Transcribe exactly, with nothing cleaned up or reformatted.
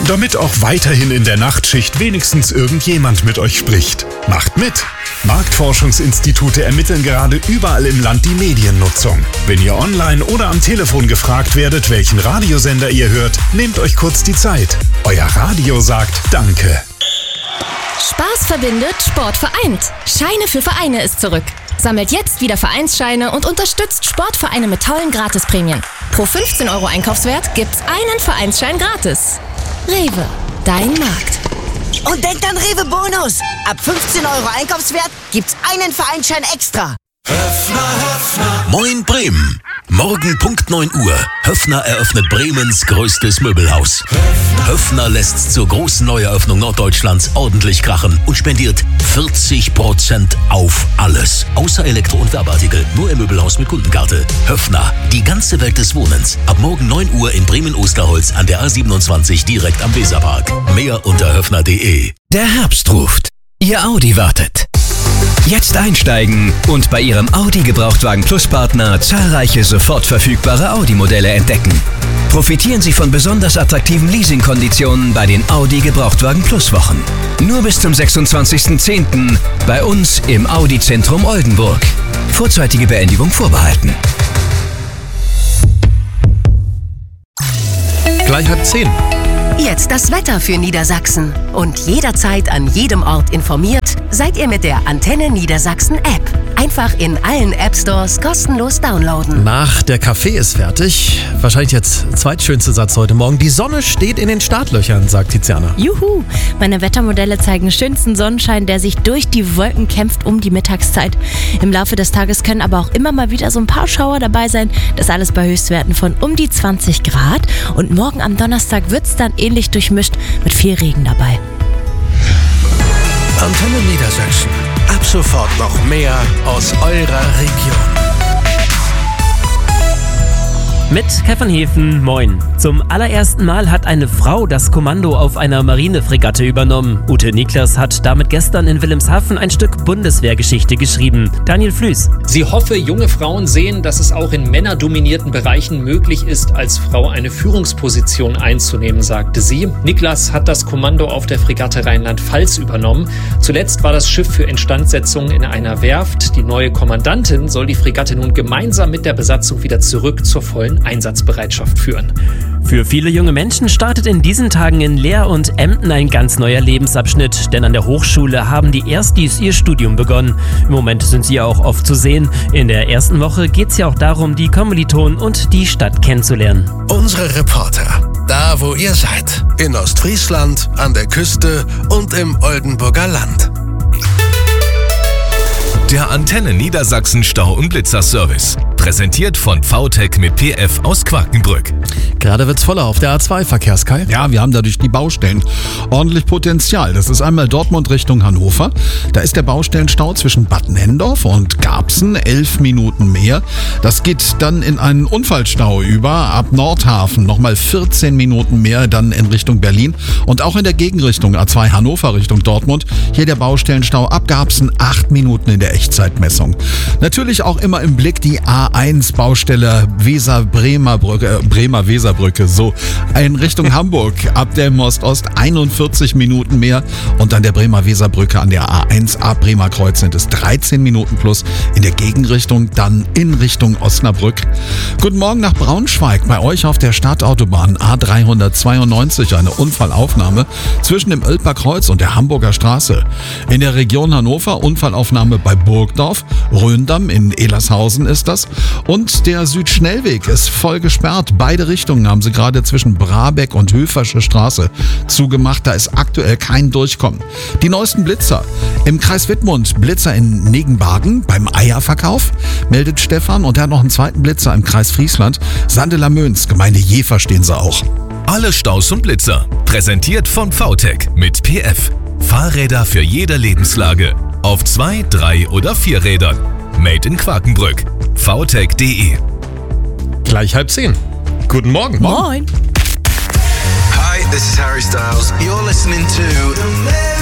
damit auch weiterhin in der Nachtschicht wenigstens irgendjemand mit euch spricht. Macht mit! Marktforschungsinstitute ermitteln gerade überall im Land die Mediennutzung. Wenn ihr online oder am Telefon gefragt werdet, welchen Radiosender ihr hört, nehmt euch kurz die Zeit. Euer Radio sagt Danke. Spaß verbindet, Sport vereint. Scheine für Vereine ist zurück. Sammelt jetzt wieder Vereinsscheine und unterstützt Sportvereine mit tollen Gratisprämien. Pro fünfzehn Euro Einkaufswert gibt's einen Vereinsschein gratis. Rewe, dein Markt. Und denkt an Rewe Bonus. Ab fünfzehn Euro Einkaufswert gibt's einen Vereinsschein extra. Höffner, Höffner. Moin Bremen. Morgen Punkt neun Uhr. Höffner eröffnet Bremens größtes Möbelhaus. Höffner. Höffner lässt zur großen Neueröffnung Norddeutschlands ordentlich krachen und spendiert vierzig Prozent auf alles. Außer Elektro- und Werbeartikel. Nur im Möbelhaus mit Kundenkarte. Höffner. Die ganze Welt des Wohnens. Ab morgen neun Uhr in Bremen-Osterholz an der A siebenundzwanzig direkt am Weserpark. Mehr unter höffner punkt de. Der Herbst ruft. Ihr Audi wartet. Jetzt einsteigen und bei Ihrem Audi Gebrauchtwagen Plus Partner zahlreiche sofort verfügbare Audi-Modelle entdecken. Profitieren Sie von besonders attraktiven Leasingkonditionen bei den Audi Gebrauchtwagen Plus Wochen. Nur bis zum sechsundzwanzigsten zehnten bei uns im Audi Zentrum Oldenburg. Vorzeitige Beendigung vorbehalten. Gleich halb zehn. Jetzt das Wetter für Niedersachsen. Und jederzeit an jedem Ort informiert seid ihr mit der Antenne Niedersachsen App. Einfach in allen App-Stores kostenlos downloaden. Nach der Kaffee ist fertig. Wahrscheinlich jetzt zweitschönste Satz heute Morgen. Die Sonne steht in den Startlöchern, sagt Tiziana. Juhu! Meine Wettermodelle zeigen schönsten Sonnenschein, der sich durch die Wolken kämpft um die Mittagszeit. Im Laufe des Tages können aber auch immer mal wieder so ein paar Schauer dabei sein. Das alles bei Höchstwerten von um die zwanzig Grad. Und morgen am Donnerstag wird es dann ähnlich durchmischt mit viel Regen dabei. Antenne Niedersachsen. Ab sofort noch mehr aus eurer Region. Mit Kevin Hefen, moin. Zum allerersten Mal hat eine Frau das Kommando auf einer Marinefregatte übernommen. Ute Niklas hat damit gestern in Wilhelmshaven ein Stück Bundeswehrgeschichte geschrieben. Daniel Flüß. Sie hoffe, junge Frauen sehen, dass es auch in männerdominierten Bereichen möglich ist, als Frau eine Führungsposition einzunehmen, sagte sie. Niklas hat das Kommando auf der Fregatte Rheinland-Pfalz übernommen. Zuletzt war das Schiff für Instandsetzung in einer Werft. Die neue Kommandantin soll die Fregatte nun gemeinsam mit der Besatzung wieder zurück zur vollen Einsatzbereitschaft führen. Für viele junge Menschen startet in diesen Tagen in Leer und Emden ein ganz neuer Lebensabschnitt, denn an der Hochschule haben die Erstis ihr Studium begonnen. Im Moment sind sie ja auch oft zu sehen. In der ersten Woche geht es ja auch darum, die Kommilitonen und die Stadt kennenzulernen. Unsere Reporter, da wo ihr seid, in Ostfriesland, an der Küste und im Oldenburger Land. Der Antenne Niedersachsen Stau- und Blitzerservice. Präsentiert von V T E C mit P F aus Quakenbrück. Gerade wird's voller auf der A zwei Verkehrskai. Ja, wir haben dadurch die Baustellen ordentlich Potenzial. Das ist einmal Dortmund Richtung Hannover. Da ist der Baustellenstau zwischen Bad Nenndorf und Garbsen, elf Minuten mehr. Das geht dann in einen Unfallstau über. Ab Nordhafen nochmal vierzehn Minuten mehr, dann in Richtung Berlin. Und auch in der Gegenrichtung A zwei Hannover Richtung Dortmund. Hier der Baustellenstau ab Garbsen, acht Minuten in der Echtzeitmessung. Natürlich auch immer im Blick die A eins Baustelle Weser-Bremer Brücke, äh, Bremer-Weserbrücke, so in Richtung Hamburg ab der Most-Ost einundvierzig Minuten mehr und dann der Bremer-Weserbrücke an der A eins ab Bremer Kreuz sind es dreizehn Minuten plus in der Gegenrichtung, dann in Richtung Osnabrück. Guten Morgen nach Braunschweig, bei euch auf der Stadtautobahn A dreihundertzweiundneunzig, eine Unfallaufnahme zwischen dem Oelper Kreuz und der Hamburger Straße. In der Region Hannover Unfallaufnahme bei Burgdorf, Röndamm in Elershausen ist das. Und der Südschnellweg ist voll gesperrt. Beide Richtungen haben sie gerade zwischen Brabeck und Höfersche Straße zugemacht. Da ist aktuell kein Durchkommen. Die neuesten Blitzer. Im Kreis Wittmund Blitzer in Negenbagen beim Eierverkauf, meldet Stefan. Und er hat noch einen zweiten Blitzer im Kreis Friesland. Sandeler-Möns, Gemeinde Jever stehen sie auch. Alle Staus und Blitzer. Präsentiert von V T E C mit P F. Fahrräder für jede Lebenslage. Auf zwei, drei oder vier Rädern. Made in Quakenbrück. V T E C punkt de. Gleich halb zehn. Guten Morgen. Moin. Hi, this is Harry Styles. You're listening to